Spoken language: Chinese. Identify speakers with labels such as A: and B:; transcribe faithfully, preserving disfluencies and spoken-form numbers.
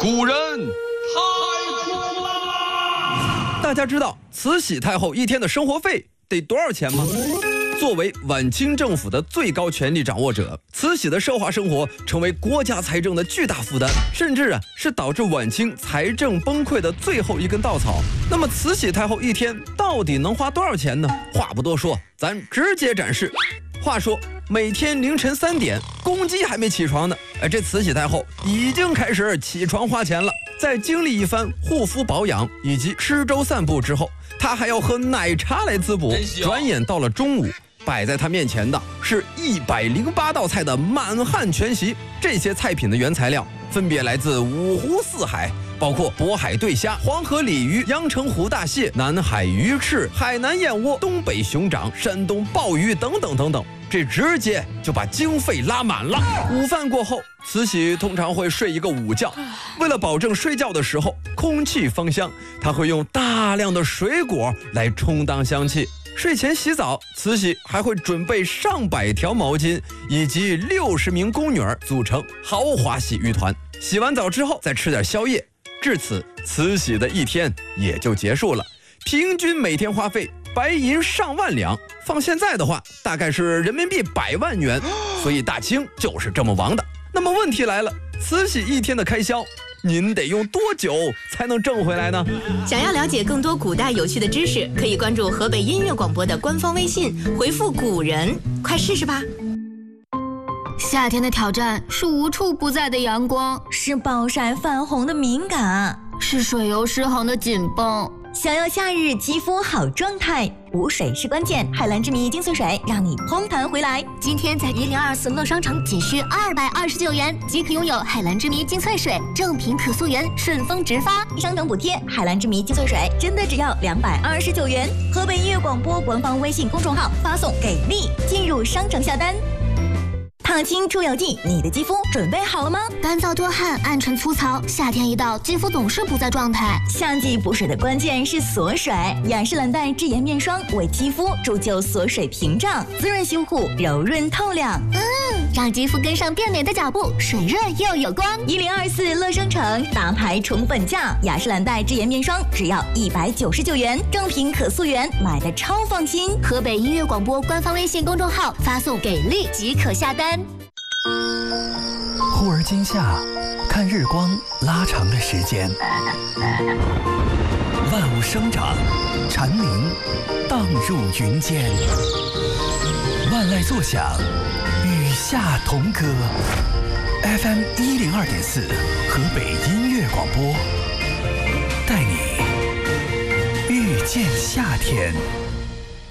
A: 古人太苦啦！
B: 大家知道慈禧太后一天的生活费得多少钱吗？作为晚清政府的最高权力掌握者，慈禧的奢华生活成为国家财政的巨大负担，甚至啊是导致晚清财政崩溃的最后一根稻草。那么慈禧太后一天到底能花多少钱呢？话不多说，咱直接展示。话说每天凌晨三点，公鸡还没起床呢，哎，这慈禧太后已经开始起床花钱了。在经历一番护肤保养以及吃粥散步之后，她还要喝奶茶来滋补。转眼到了中午，摆在他面前的是一百零八道菜的满汉全席，这些菜品的原材料分别来自五湖四海，包括渤海对虾、黄河鲤鱼、阳澄湖大蟹、南海鱼翅、海南燕窝、东北熊掌、山东鲍鱼等等等等，这直接就把经费拉满了。午饭过后，慈禧通常会睡一个午觉，为了保证睡觉的时候空气芳香，她会用大量的水果来充当香气。睡前洗澡，慈禧还会准备上百条毛巾以及六十名宫女儿组成豪华洗浴团。洗完澡之后再吃点宵夜，至此慈禧的一天也就结束了。平均每天花费白银上万两，放现在的话大概是人民币百万元，所以大清就是这么亡的。那么问题来了，慈禧一天的开销您得用多久才能挣回来呢？
C: 想要了解更多古代有趣的知识，可以关注河北音乐广播的官方微信，回复古人，快试试吧。
D: 夏天的挑战是无处不在的阳光，
E: 是暴晒泛红的敏感，
D: 是水油失衡的紧绷。
E: 想要夏日肌肤好状态，补水是关键。海蓝之谜精粹水让你嘭弹回来。
D: 今天在一零二四乐商城仅需二百二十九元即可拥有海蓝之谜精粹水，正品可溯源，顺丰直发，
E: 商城补贴。海蓝之谜精粹水真的只要两百二十九元。河北音乐广播官方微信公众号发送给力，进入商城下单。烫青出油剂，你的肌肤准备好了吗？
D: 干燥多汗、暗沉粗糙，夏天一到，肌肤总是不在状态。
E: 夏季补水的关键是锁水，雅诗兰黛智妍面霜为肌肤铸就锁水屏障，滋润修护，柔润透亮。
D: 嗯，让肌肤跟上变美的脚步，水润又有光。
E: 一零二四乐商城大牌宠本价，雅诗兰黛智妍面霜只要一百九十九元，正品可溯源，买的超放心。
D: 河北音乐广播官方微信公众号发送给力即可下单。
F: 忽而今夏，看日光拉长了时间，万物生长，蝉鸣荡入云间，万籁作响，与夏同歌。F M 一零二点四，河北音乐广播，带你遇见夏天。